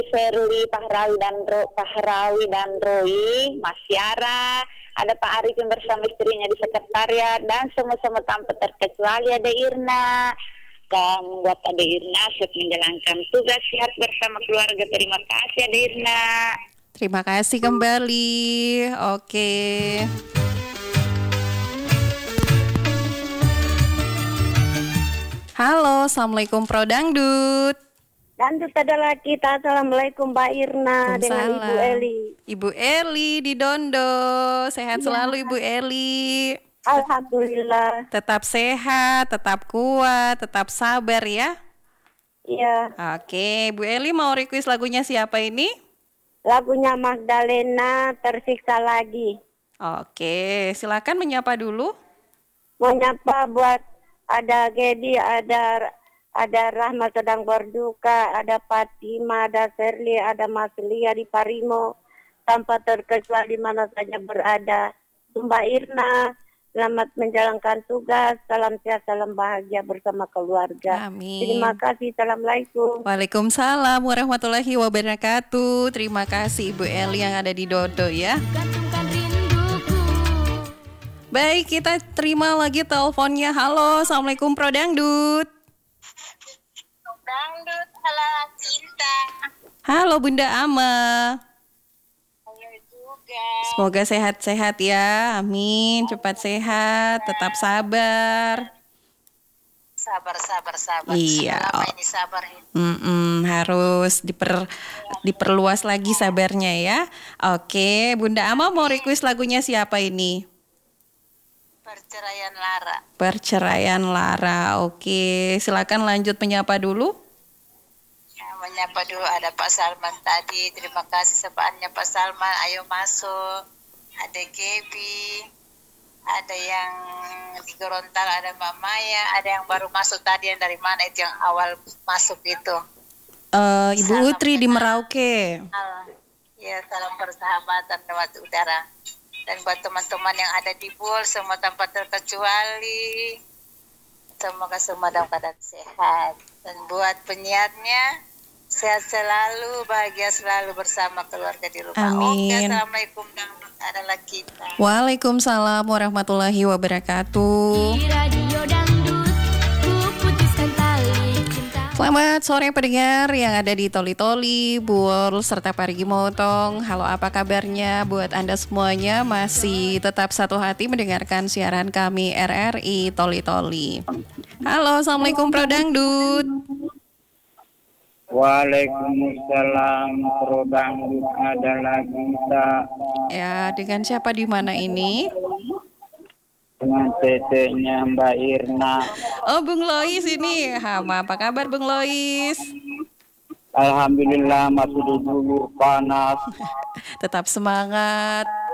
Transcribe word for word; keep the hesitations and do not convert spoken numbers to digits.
Ferli, Pahrawi dan Ro, Pahrawi dan Roy, Mas Yara, ada Pak Arifin bersama istrinya di sekretariat, dan semua-semua tanpa terkecuali ada Irna. Dan buat ada Irna, siap menjalankan tugas sehat bersama keluarga. Terima kasih ada Irna. Terima kasih kembali. Oke. Halo, Assalamualaikum Pro Dangdut. Dangdut adalah kita. Assalamualaikum Mbak Irna dengan Ibu Eli. Ibu Eli di Dondo. Sehat ya. Selalu Ibu Eli. Alhamdulillah. Tetap sehat, tetap kuat, tetap sabar ya. Iya. Oke, Bu Eli mau request lagunya siapa ini? Lagunya Magdalena, Tersiksa Lagi. Oke, silakan menyapa dulu. Menyapa buat ada Gedi, ada ada Rahma sedang berduka, ada Fatima, ada Serli, ada Mas Lia di Parimo, tanpa terkecuali di mana saja berada. Mbak Irna, selamat menjalankan tugas, salam sehat, salam bahagia bersama keluarga. Amin. Terima kasih, Assalamualaikum. Waalaikumsalam warahmatullahi wabarakatuh. Terima kasih Ibu Eli yang ada di Dodo ya. Baik, kita terima lagi teleponnya. Halo, Assalamualaikum Pro Dangdut. Dangdut, halo Cinta. Halo Bunda Ama. Halo juga. Semoga sehat-sehat ya, amin. Cepat sehat, tetap sabar. Sabar, sabar, sabar. Iya. Selama ini sabar ini. Mm-mm, harus diper, diperluas lagi sabarnya ya. Oke, Bunda Ama mau request lagunya siapa ini? Perceraian Lara. Perceraian Lara. Oke, silakan lanjut menyapa dulu. Ya, menyapa dulu ada Pak Salman tadi. Terima kasih sepaannya Pak Salman. Ayo masuk. Ada Gebi. Ada yang di Gorontalo, ada Mbak Maya. Ada yang baru masuk tadi, yang dari mana itu yang awal masuk itu. Uh, Ibu Salam Utri di Merauke. Ya, salam persahabatan lewat udara. Dan buat teman-teman yang ada di Bul, semua tanpa terkecuali, semoga semua dalam keadaan sehat. Dan buat penyiarnya, sehat selalu, bahagia selalu bersama keluarga di rumah. Amin. Oke, Assalamualaikum Dangdut adalah kita. Waalaikumsalam warahmatullahi wabarakatuh. Selamat sore pendengar yang ada di Toli-Toli, Bul, serta Parigi Motong. Halo, apa kabarnya buat Anda semuanya? Masih tetap satu hati mendengarkan siaran kami R R I Toli-Toli. Halo, Assalamualaikum Pro Dangdut. Waalaikumsalam Pro Dangdut adalah kita. Ya, dengan siapa di mana ini? Dengan tetenya Mbak Irna. Oh, Bung Lois ini. Hama, apa kabar Bung Lois? Alhamdulillah masih di bulu panas. Tetap semangat.